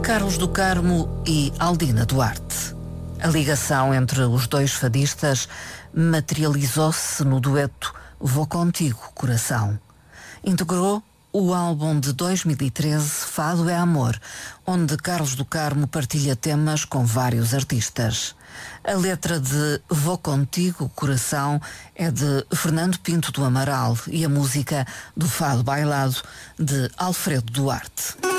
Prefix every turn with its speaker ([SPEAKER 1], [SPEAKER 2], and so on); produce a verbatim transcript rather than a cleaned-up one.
[SPEAKER 1] Carlos do Carmo e Aldina Duarte. A ligação entre os dois fadistas materializou-se no dueto Vou Contigo, Coração. Integrou o álbum de dois mil e treze Fado é Amor, onde Carlos do Carmo partilha temas com vários artistas. A letra de Vou Contigo, Coração é de Fernando Pinto do Amaral e a música do Fado Bailado de Alfredo Duarte.